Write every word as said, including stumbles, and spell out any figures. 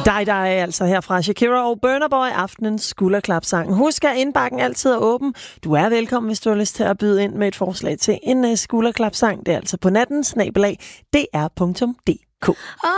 Dig, dig, altså her fra Shakira og Burna Boy, aftenens skulderklapsang. Husk, at indbakken altid er åben. Du er velkommen, hvis du har lyst til at byde ind med et forslag til en skulderklapsang. Det er altså på natten, snabelag, dr punktum d k.